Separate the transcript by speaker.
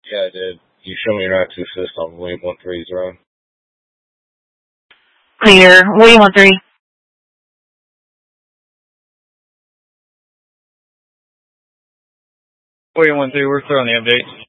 Speaker 1: Yeah, I did. You show me your not to assist on William 130.
Speaker 2: Clear. William 13.
Speaker 3: William 13, we're clear on the update.